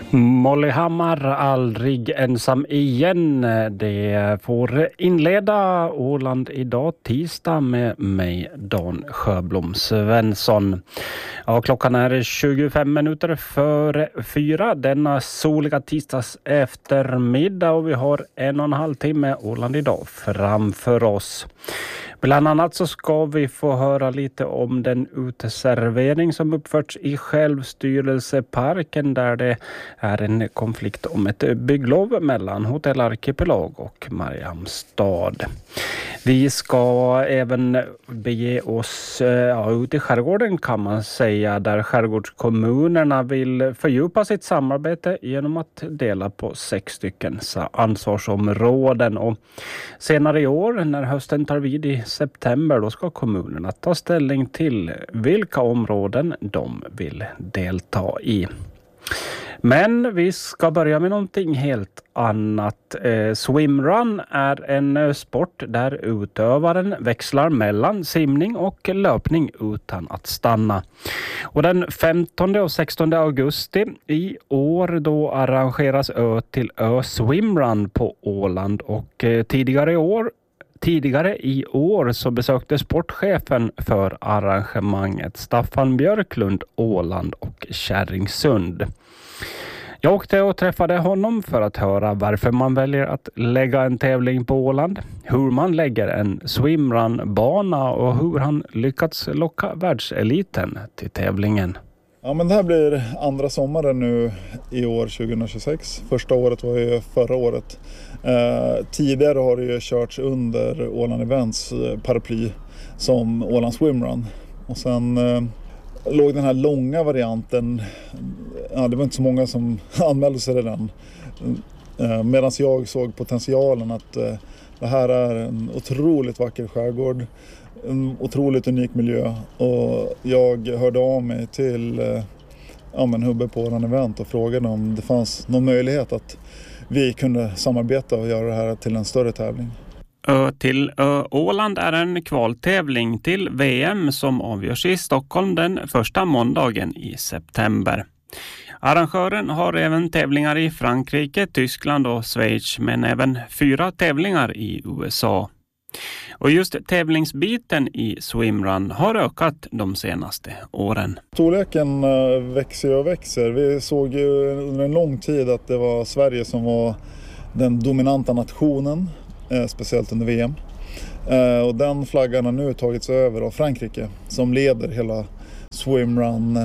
Molly Hammar, aldrig ensam igen. Det får inleda Åland idag tisdag med mig, Dan Sjöblom Svensson. Ja, klockan är 25 minuter före 4 denna soliga tisdags eftermiddag och vi har 1,5 timme Åland idag framför oss. Bland annat så ska vi få höra lite om den uteservering som uppförts i Självstyrelseparken där det är en konflikt om ett bygglov mellan Hotell Arkipelag och Mariamstad. Vi ska även bege oss ut i skärgården kan man säga, där skärgårdskommunerna vill fördjupa sitt samarbete genom att dela på 6 stycken ansvarsområden. Och senare i år när hösten tar vid i september då ska kommunerna ta ställning till vilka områden de vill delta i. Men vi ska börja med någonting helt annat. Swimrun är en sport där utövaren växlar mellan simning och löpning utan att stanna. Och den 15 och 16 augusti i år då arrangeras Ö till Ö Swimrun på Åland och Tidigare i år så besökte sportchefen för arrangemanget Staffan Björklund Åland och Kärringsund. Jag åkte och träffade honom för att höra varför man väljer att lägga en tävling på Åland, hur man lägger en swimrun-bana och hur han lyckats locka världseliten till tävlingen. Ja, men det här blir andra sommaren nu i år 2026. Första året var ju förra året. Tidigare har det ju körts under Åland Events paraply som Åland Swimrun. Och sen låg den här långa varianten, det var inte så många som anmälde sig redan. Medan jag såg potentialen att det här är en otroligt vacker skärgård. En otroligt unik miljö och jag hörde av mig till Hubbe på Åland Event och frågade om det fanns någon möjlighet att vi kunde samarbeta och göra det här till en större tävling. Ö till Ö Åland är en kvaltävling till VM som avgörs i Stockholm den första måndagen i september. Arrangören har även tävlingar i Frankrike, Tyskland och Schweiz men även 4 tävlingar i USA. Och just tävlingsbiten i swimrun har ökat de senaste åren. Storleken växer och växer. Vi såg ju under en lång tid att det var Sverige som var den dominanta nationen, speciellt under VM. Och den flaggan har nu tagits över av Frankrike som leder hela swimrun,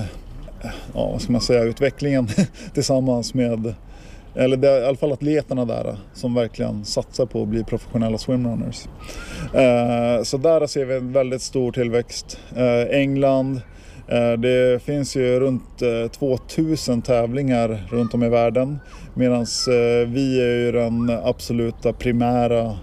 utvecklingen tillsammans med, eller det är i alla fall atleterna där som verkligen satsar på att bli professionella swimrunners. Så där ser vi en väldigt stor tillväxt. England, det finns ju runt 2000 tävlingar runt om i världen. Medan vi är ju den absoluta primära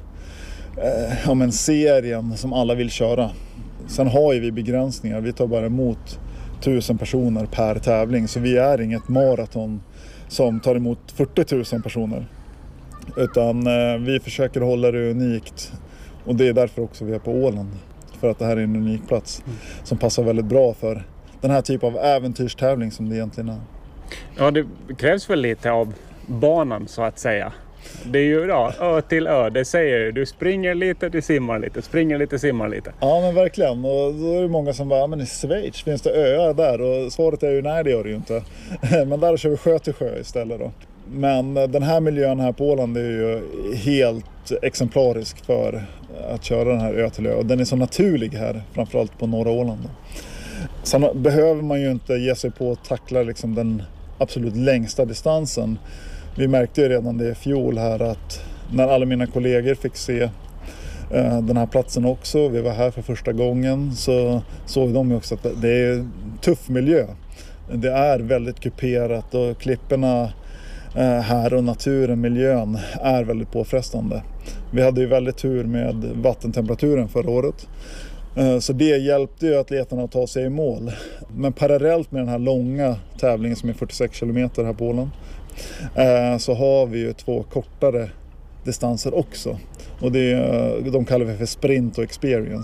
serien som alla vill köra. Sen har ju vi begränsningar, vi tar bara emot 1000 personer per tävling. Så vi är inget maraton som tar emot 40 000 personer. Utan vi försöker hålla det unikt. Och det är därför också vi är på Åland. För att det här är en unik plats som passar väldigt bra för den här typen av äventyrstävling som det egentligen är. Ja, det krävs väl lite av banan så att säga. Det är ju Ö till Ö, det säger ju. Du springer lite, du simmar lite, springer lite, simmar lite. Ja, men verkligen. Och då är det många som bara, men i Schweiz finns det öar där? Och svaret är ju nej, det gör det ju inte. Men där kör vi sjö till sjö istället då. Men den här miljön här på Åland är ju helt exemplarisk för att köra den här Ö till Ö. Och den är så naturlig här, framförallt på norra Åland då. Sen behöver man ju inte ge sig på att tackla liksom den absolut längsta distansen. Vi märkte ju redan det i fjol här att när alla mina kollegor fick se den här platsen också, vi var här för första gången, så såg de ju också att det är en tuff miljö. Det är väldigt kuperat och klipporna här och naturen, miljön är väldigt påfrestande. Vi hade ju väldigt tur med vattentemperaturen förra året. Så det hjälpte ju atleterna att ta sig i mål. Men parallellt med den här långa tävlingen som är 46 kilometer här på Åland så har vi ju 2 kortare distanser också. Och de kallar vi för sprint och experience.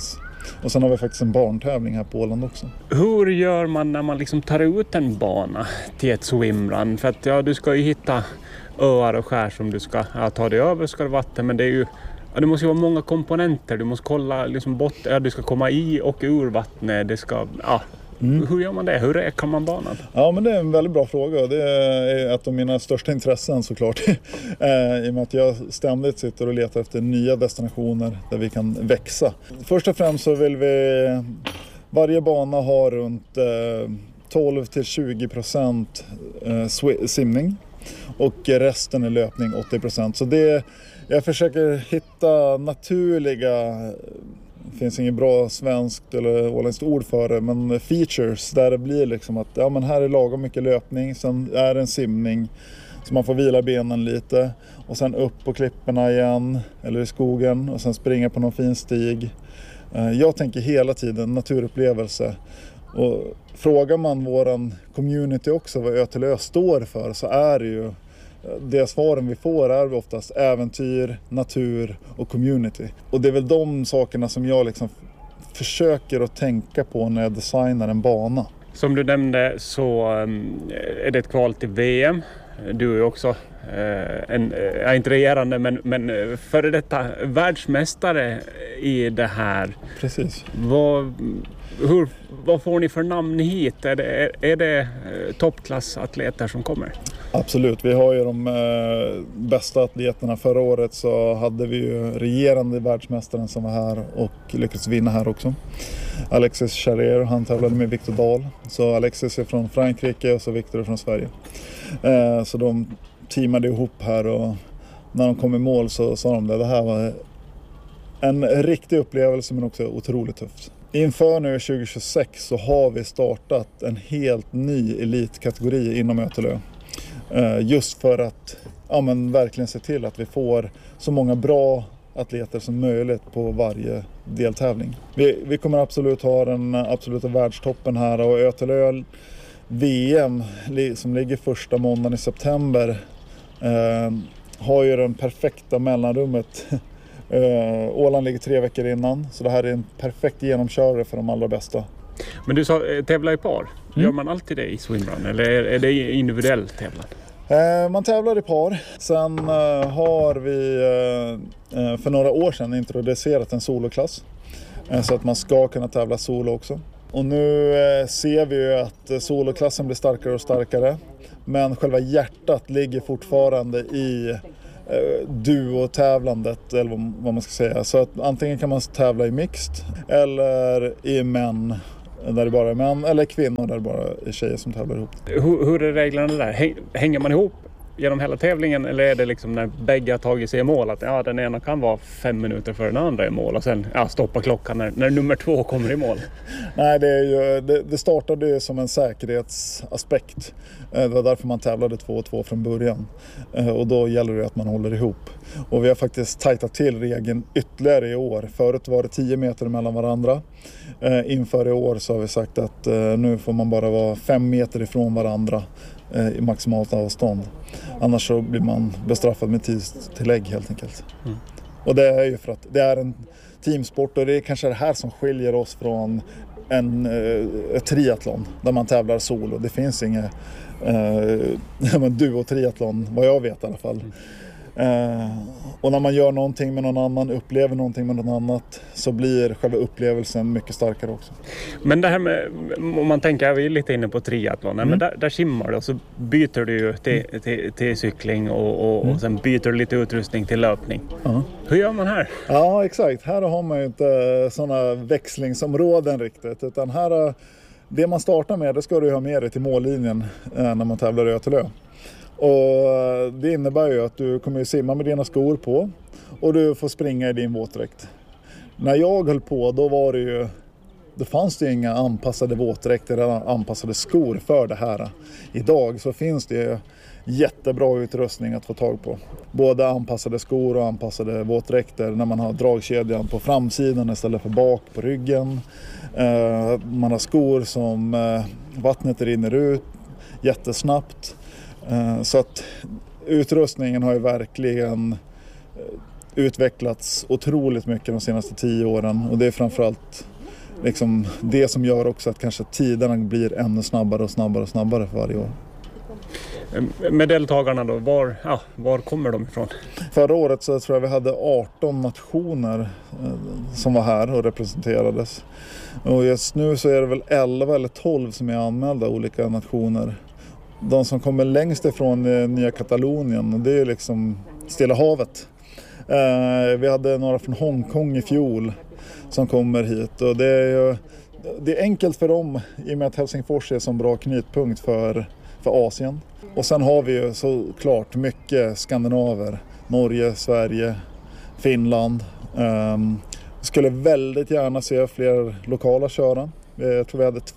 Och sen har vi faktiskt en barntävling här på Åland också. Hur gör man när man liksom tar ut en bana till ett swimrun? För att du ska ju hitta öar och skär som du ska ta dig över, ska det vatten, men det är ju det måste ju vara många komponenter. Du måste kolla liksom du ska komma i och ur vattnet. Det ska, Hur gör man det? Hur räkar man banan? Ja, men det är en väldigt bra fråga. Det är ett av mina största intressen såklart. I och med att jag ständigt sitter och letar efter nya destinationer där vi kan växa. Först och främst så vill vi varje bana ha runt 12-20% simning. Och resten är löpning 80%. Så jag försöker hitta naturliga, det finns inget bra svenskt eller åländskt ord för det, men features där det blir liksom att men här är lagom mycket löpning, sen är det en simning så man får vila benen lite och sen upp på klipporna igen eller i skogen och sen springa på någon fin stig. Jag tänker hela tiden naturupplevelse. Och frågar man våran community också vad Ö till Ö står för, så är det ju det svaren vi får är oftast äventyr, natur och community. Och det är väl de sakerna som jag liksom försöker att tänka på när jag designar en bana. Som du nämnde så är det ett kval till VM. Du är också inte regerande men före detta världsmästare i det här. Precis. Vad får ni för namn hit? Är det toppklassatleter som kommer? Absolut, vi har ju de bästa atleterna. Förra året så hade vi ju regerande världsmästaren som var här och lyckades vinna här också. Alexis Charrier, han tävlade med Viktor Dahl. Så Alexis är från Frankrike och så Viktor är från Sverige. Så de teamade ihop här och när de kom i mål så sa de det här var en riktig upplevelse men också otroligt tufft. Inför nu 2026 så har vi startat en helt ny elitkategori inom Ö till Ö. Just för att verkligen se till att vi får så många bra atleter som möjligt på varje deltävling. Vi kommer absolut ha den absoluta världstoppen här och Ö till Ö VM som ligger första måndagen i september har ju den perfekta mellanrummet. Åland ligger 3 veckor innan så det här är en perfekt genomkörare för de allra bästa. Men du sa tävla i par. Gör man alltid det i swimrun eller är det individuell tävlan? Man tävlar i par. Sen har vi för några år sedan introducerat en soloklass så att man ska kunna tävla solo också. Och nu ser vi ju att soloklassen blir starkare och starkare. Men själva hjärtat ligger fortfarande i duo-tävlandet eller vad man ska säga. Så att antingen kan man tävla i mixed eller i män där det bara är män eller kvinnor där det bara är tjejer som tävlar ihop. Hur är reglerna där? Hänger man ihop genom hela tävlingen eller är det liksom när bägge har tagit sig i mål att den ena kan vara 5 minuter före den andra i mål och sen stoppa klockan när nummer 2 kommer i mål? Nej, det startade ju som en säkerhetsaspekt. Det var därför man tävlade 2-2 från början. Och då gäller det att man håller ihop. Och vi har faktiskt tajtat till regeln ytterligare i år. Förut var det 10 meter mellan varandra. Inför i år så har vi sagt att nu får man bara vara 5 meter ifrån varandra i maximalt avstånd. Annars så blir man bestraffad med tidstillägg helt enkelt. Och det är ju för att det är en teamsport och det är kanske det här som skiljer oss från ett triathlon där man tävlar solo. Det finns inget duo-triathlon vad jag vet i alla fall. Och när man gör någonting med någon annan, upplever någonting med någon annat så blir själva upplevelsen mycket starkare också. Men det här med, om man tänker, vi är lite inne på triathlon, men där simmar du och så byter du ju till cykling och sen byter du lite utrustning till löpning. Hur gör man här? Ja, exakt. Här har man ju inte sådana växlingsområden riktigt, utan här, det man startar med, det ska du ha med dig till mållinjen när man tävlar Ö till Ö. Och det innebär ju att du kommer att simma med dina skor på och du får springa i din våtdräkt. När jag höll på då fanns det inga anpassade våtdräkter eller anpassade skor för det här. Idag så finns det jättebra utrustning att få tag på. Både anpassade skor och anpassade våtdräkter när man har dragkedjan på framsidan istället för bak på ryggen. Man har skor som vattnet rinner ut jättesnabbt. Så att utrustningen har ju verkligen utvecklats otroligt mycket de senaste 10 åren och det är framförallt liksom det som gör också att kanske tiderna blir ännu snabbare och snabbare för varje år. Med deltagarna då, var kommer de ifrån? Förra året så tror jag vi hade 18 nationer som var här och representerades. Och just nu så är det väl 11 eller 12 som är anmälda, olika nationer. De som kommer längst ifrån Nya Katalonien, det är liksom Stilla havet. Vi hade några från Hongkong i fjol som kommer hit, och det är enkelt för dem i och med att Helsingfors är en sån bra knutpunkt för Asien. Och sen har vi ju såklart mycket skandinaver, Norge, Sverige, Finland. Skulle väldigt gärna se fler lokala köra. Jag tror vi hade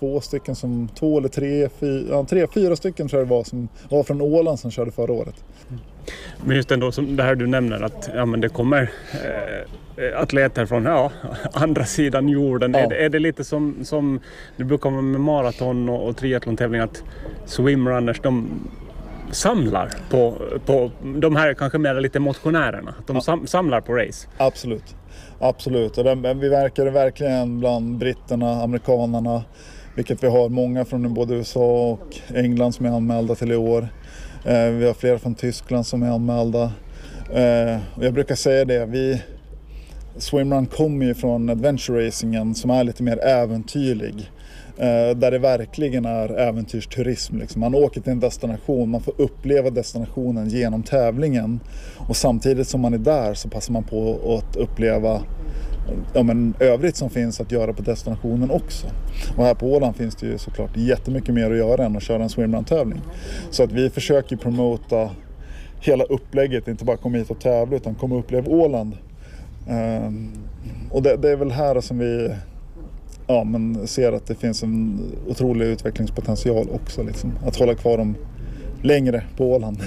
4 stycken tror jag det var som var från Åland som körde förra året. Men just ändå som det här du nämner att men det kommer atleter från andra sidan jorden. Ja. Är det lite som det brukar vara med maraton och triathlon-tävlingar att swimrunners de samlar på de här kanske mer lite motionärerna. De samlar på race. Absolut. Och vi verkar verkligen bland britterna, amerikanerna, vilket vi har många från både USA och England som är anmälda till i år. Vi har flera från Tyskland som är anmälda. Och jag brukar säga det, swimrun kommer ju från adventure racingen som är lite mer äventyrlig. Där det verkligen är äventyrsturism. Liksom. Man åker till en destination, man får uppleva destinationen genom tävlingen. Och samtidigt som man är där så passar man på att uppleva övrigt som finns att göra på destinationen också. Och här på Åland finns det ju såklart jättemycket mer att göra än att köra en swimrun-tävling. Så att vi försöker promota hela upplägget, inte bara komma hit och tävla utan komma och uppleva Åland. Och det är väl här som vi ser att det finns en otrolig utvecklingspotential också. Liksom, att hålla kvar dem längre på Åland.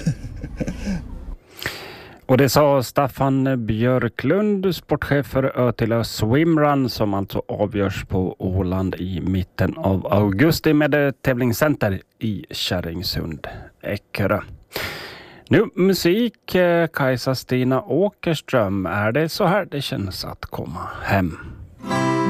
Och det sa Staffan Björklund, sportchef för Ötila Swimrun, som alltså avgörs på Åland i mitten av augusti med tävlingscenter i Kärringsund, Eckerö. Nu musik, Kajsa Stina Åkerström, är det så här det känns att komma hem.